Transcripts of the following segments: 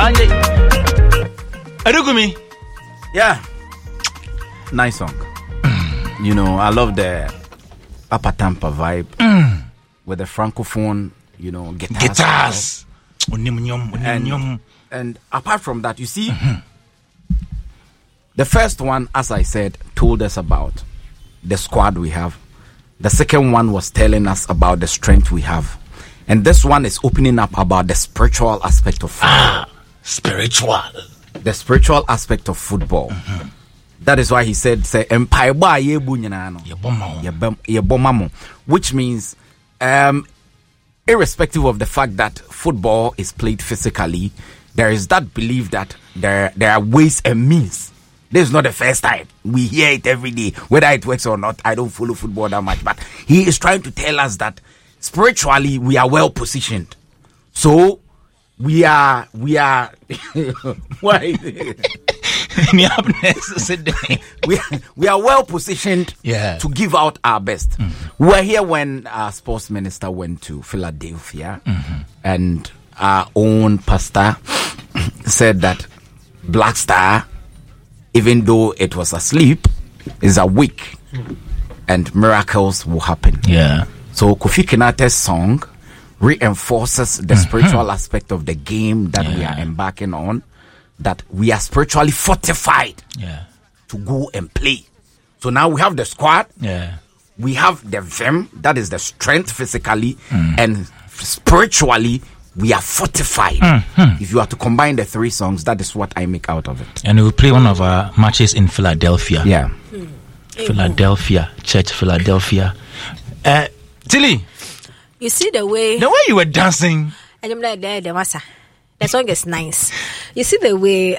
Arugumi. Yeah. Nice song. You know, I love the Upper Tampa vibe with the francophone, you know, guitars. And apart from that, you see, the first one, as I said, told us about the squad we have. The second one was telling us about the strength we have. And this one is opening up about the spiritual aspect of football. Spiritual. The spiritual aspect of football. That is why he said, say, which means, irrespective of the fact that football is played physically, there is that belief that there are ways and means. This is not the first time. We hear it every day. Whether it works or not, I don't follow football that much. But he is trying to tell us that spiritually we are well positioned. So we are why we are well positioned to give out our best. We were here when our sports minister went to Philadelphia, and our own pastor said that Black Star, even though it was asleep, is awake, and miracles will happen. So Kofi Kinate's song reinforces the spiritual aspect of the game that we are embarking on, that we are spiritually fortified to go and play. So now we have the squad, we have the vim, that is the strength physically, and spiritually we are fortified. If you are to combine the three songs, that is what I make out of it. And we'll play one of our matches in Philadelphia. Philadelphia, Church Philadelphia. Tilly, you see the way you were dancing. The song is nice. You see the way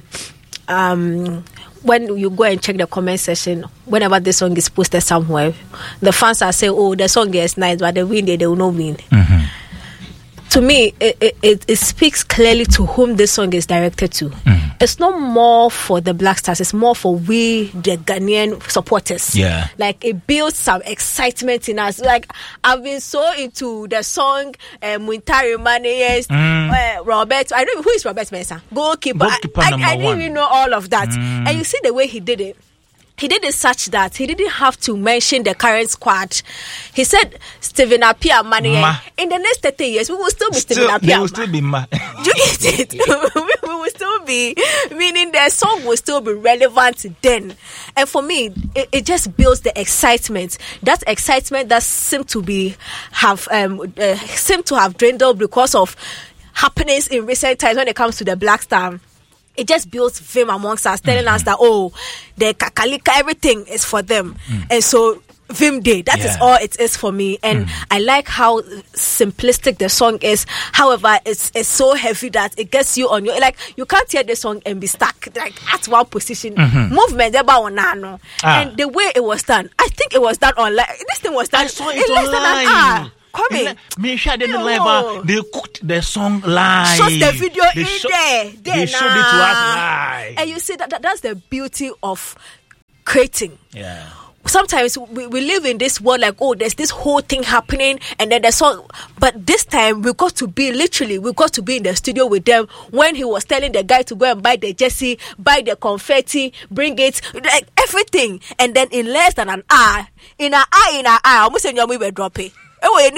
when you go and check the comment section, whenever the song is posted somewhere, the fans are saying, "Oh, the song is nice, but they win, they will not win." To me, it speaks clearly to whom this song is directed to. It's not more for the Black Stars, it's more for we, the Ghanaian supporters. Like, it builds some excitement in us. Like, I've been so into the song Muntari Mane, Robert, I don't know who is Robert Mensah, goalkeeper. I didn't even know all of that. And you see the way he did it. He did it such that he didn't have to mention the current squad. He said Stephen Appiah Mane. In the next 30 years, we will still be Stephen Appiah. We will still be Ma. Do you get it? We will still be, meaning the song will still be relevant then. And for me, it just builds the excitement. That excitement that seemed to have dwindled because of happenings in recent times when it comes to the Black Star. It just builds vim amongst us, telling us that, the kakalika, everything is for them. And so, Vim Day, that is all it is for me. And I like how simplistic the song is. However, it's so heavy that it gets you on your, like, you can't hear the song and be stuck, like, at one position. Movement, and the way it was done, I think it was done online. This thing was done. I saw it online. They cooked the song live. Shot the video there. They showed it to us live. And you see that's the beauty of creating. Sometimes we live in this world like, there's this whole thing happening, and then the song. But this time we got to be in the studio with them when he was telling the guy to go and buy the jersey, buy the confetti, bring it, like everything. And then in less than an hour, almost in your we were dropping. And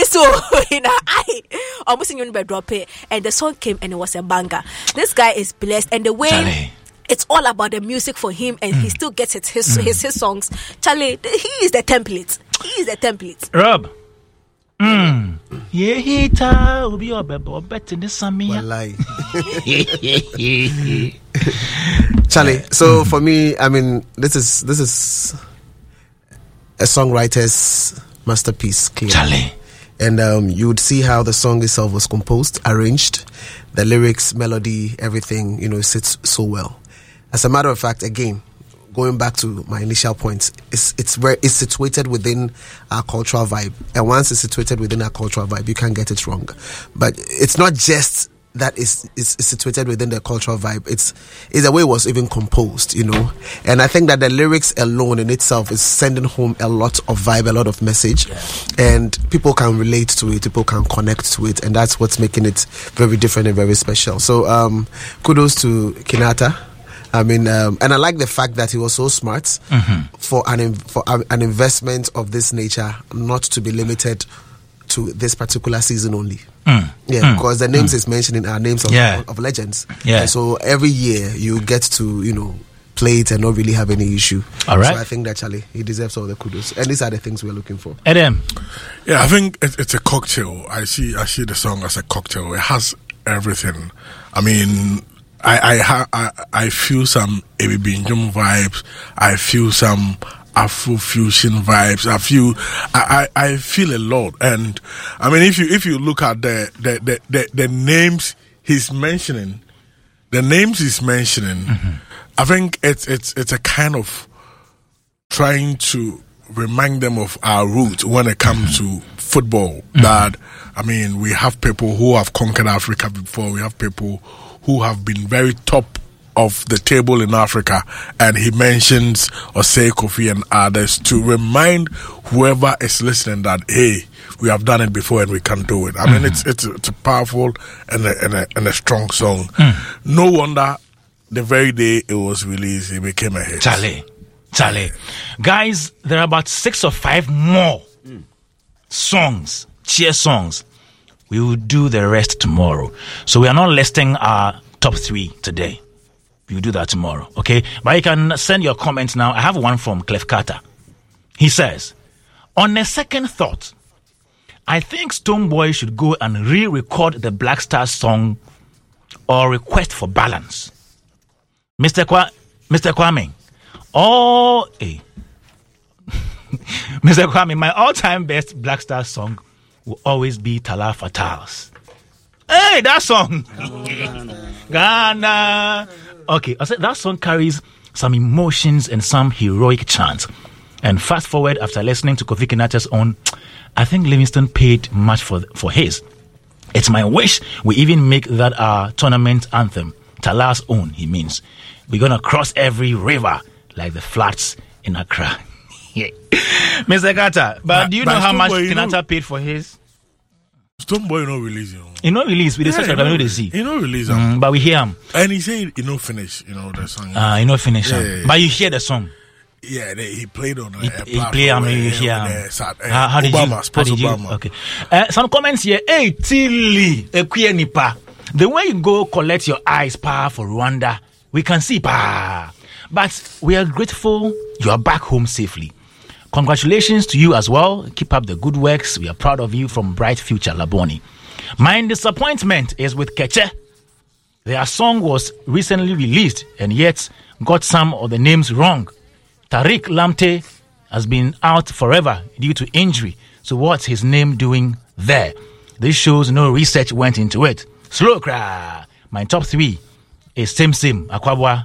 the song came and it was a banger. This guy is blessed, and the way Charlie, it's all about the music for him, and he still gets it, his songs. Charlie, he is the template. Rob. Will be your bet in this Charlie, so for me, I mean, this is a songwriter's masterpiece, clearly. Charlie. And you would see how the song itself was composed, arranged, the lyrics, melody, everything, sits so well. As a matter of fact, again, going back to my initial point, it's situated within our cultural vibe. And once it's situated within our cultural vibe, you can't get it wrong. But it's not just that is situated within the cultural vibe. It's the way it was even composed, you know. And I think that the lyrics alone in itself is sending home a lot of vibe, a lot of message, and people can relate to it, people can connect to it, and that's what's making it very different and very special. So kudos to Kinata. I mean, and I like the fact that he was so smart for an investment of this nature, not to be limited to this particular season only. Because the names is mentioning are names of legends. And so every year you get to, you know, play it and not really have any issue. All right. So I think that Charlie, he deserves all the kudos. And these are the things we're looking for. Adam. Yeah, I think it's a cocktail. I see the song as a cocktail. It has everything. I mean, I feel some A.B. Njum vibes. I feel some Afro fusion vibes. I feel a lot. And I mean, if you look at the names he's mentioning, I think it's a kind of trying to remind them of our roots when it comes to football. That, I mean, we have people who have conquered Africa before. We have people who have been very top of the table in Africa, and he mentions Osei Kofi and others to remind whoever is listening that, hey, we have done it before and we can do it. I mean, it's a powerful and a strong song. No wonder the very day it was released, it became a hit. Charlie. Guys, there are about 6 or 5 more songs, cheer songs. We will do the rest tomorrow. So we are not listing our top 3 today. We'll do that tomorrow, okay? But you can send your comments now. I have one from Clef Carter. He says, on a second thought, I think Stonebwoy should go and re-record the Black Stars song or request for balance. Mr. Kwame, Mr. Kwame, my all-time best Black Stars song will always be Tala Fatals. Hey, that song! Ghana! Okay, I said that song carries some emotions and some heroic chants. And fast forward after listening to Kofi Kinata's own, I think Livingston paid much for his. It's my wish we even make that our tournament anthem. Tala's own, he means. We're going to cross every river like the flats in Accra. Mr. Carter, but do you know how much Kinata paid for his? Stonebwoy not release, you know. He not release with the search of the see. He not release, but we hear him. And he said he not finish, you know, the song. He not finish, but you hear the song. Yeah, he played on he played on you hear. How did you? Okay. Some comments here. Hey, Tilly, Nipa. The way you go collect your eyes, pa, for Rwanda, we can see, pa. But we are grateful you are back home safely. Congratulations to you as well. Keep up the good works. We are proud of you from Bright Future Laboni. My disappointment is with Keche. Their song was recently released and yet got some of the names wrong. Tariq Lamte has been out forever due to injury. So what's his name doing there? This shows no research went into it. Slow cry. My top 3 is Sim Akwabwa.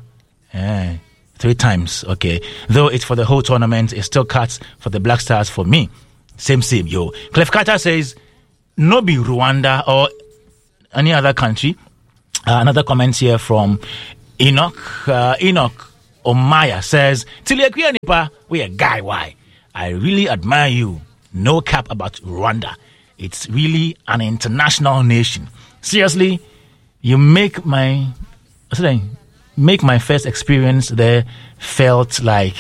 3 times, okay. Though it's for the whole tournament, it still cuts for the Black Stars for me. Same, yo. Clef Carter says, no be Rwanda or any other country. Another comment here from Enoch Omaya says, Tiliakria Nipa, we a guy, why? I really admire you. No cap about Rwanda. It's really an international nation. Seriously, you make my first experience there felt like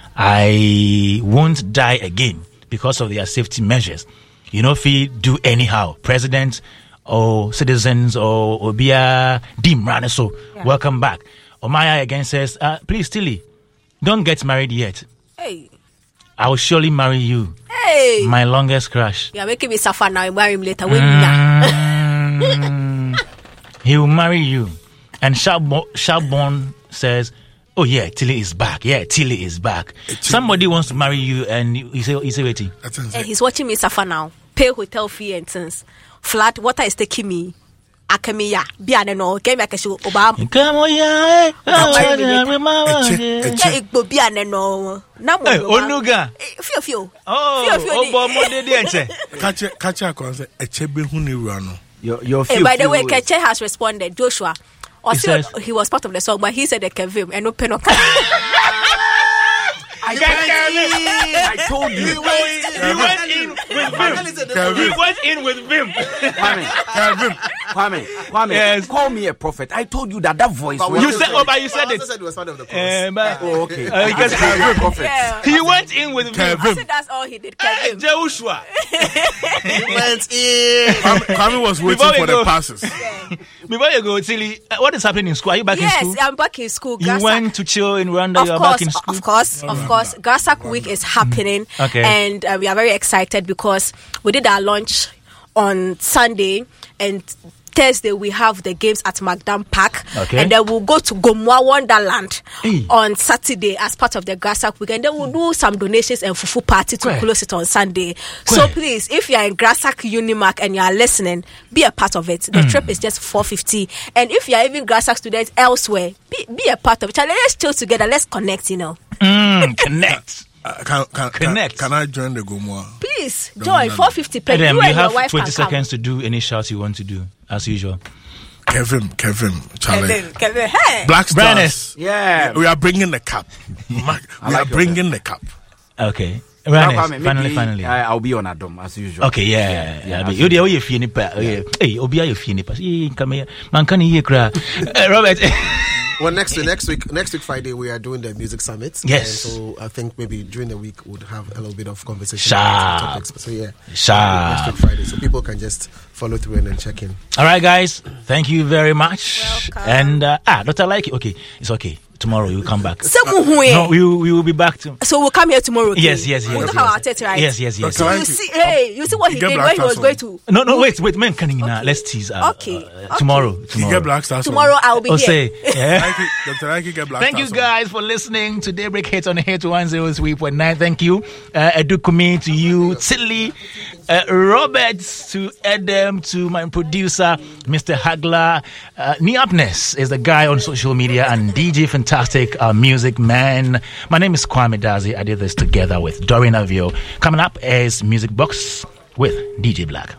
I won't die again because of their safety measures. You know, if we do anyhow, president or citizens or Obia Dim so welcome back. Omaya again says, please, Tilly, don't get married yet. Hey. I will surely marry you. Hey. My longest crush. You're making me suffer now. I'll marry him later. He will marry you. And Shalbon says, oh yeah, Tilly is back. Yeah, Tilly is back. Somebody wants to marry you and you say waiting. And he's watching me suffer now. Pay hotel fee and things. Flat water is taking me. Akamiya. Biane no. Game like a show. Obama. Biane no. Onuga. Fio. Oh, Obo Mode Diente. Kacha konse echebe huni rano. Your by the way, Keche has responded. Joshua, he was part of the song, but he said the Kevin and no Penoka. I told you. He went in with Vim. Kwame. Yes. Call me a prophet. I told you that voice. You said it. said he was part of the okay. Because he went in with Vim. I said that's all he did. Kevin. Joshua. He went in. Kwame was waiting for the passes. Before you go, Tilly, what is happening in school? Are you back in school? Yes, I'm back in school. You went to chill in Rwanda. You are back in school. Of course. Grasak Week is happening, and we are very excited because we did our launch on Sunday, and Thursday we have the games at Magdam Park, and then we'll go to Gomwa Wonderland on Saturday as part of the Grasak Week, and then we'll do some donations and fufu party to close it on Sunday. So please, if you are in Grasak Unimark and you are listening, be a part of it. The trip is just $450, and if you are even Grasak students elsewhere, be a part of it. Let's chill together. Let's connect. Connect. Connect. Can I join the Gomwa? Please join. $450 per you and your wife 20 seconds to do any shouts you want to do, as usual. Kevin, Charlie. Kevin, hey. Black Stars. Yeah. We are bringing the cup. We are bringing the cup. Okay. Finally. I'll be on Adam as usual. Okay, yeah. You the way you hey, obi you feel come man can hear cry. Robert. Well, next week Friday we are doing the music summit. Yes. And so I think maybe during the week we'll have a little bit of conversation about topics. So next week Friday, so people can just follow through and then check in. All right, guys. Thank you very much. Welcome. And Dr. Like it. Okay, it's okay. Tomorrow you'll come back. No, we will be back to. So we'll come here tomorrow. Okay? Yes. We'll talk about it, right? Yes. So you see what he did when he was going to. No, wait, man, can you let's tease. Tomorrow. You get Black Stars. Tomorrow I'll be here. Dr. Ike get Black Thank you guys for listening to Daybreak Hits on Hit 103.9. Thank you, Edukumi, to you, Tilly, Roberts, to Adam, to my producer, Mr. Hagler. Niapness is the guy on social media, and DJ Fantastic, our music man. My name is Kwame Dazi. I did this together with Dorian Avio. Coming up is Music Box with DJ Black.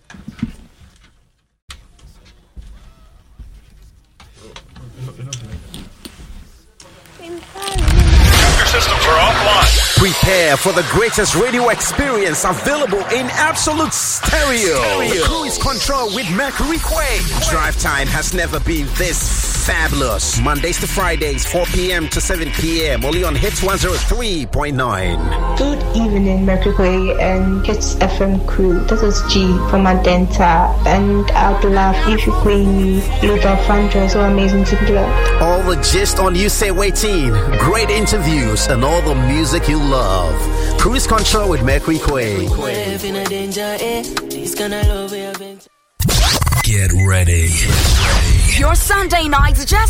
Systems are offline. Prepare for the greatest radio experience available in absolute stereo. Cruise control with Mercury Quay. Drive time has never been this fabulous. Mondays to Fridays, 4 p.m. to 7 p.m. Only on Hits 103.9. Good evening, Mercury Quay and Hits FM crew. This is G from Adenta, and I'd love if you play me Luther Fandra, so amazing to be loved. All the gist on You Say Waiting, great interviews, and all the music you love. Cruise control with Mercury Quay. Get ready. Your Sunday nights just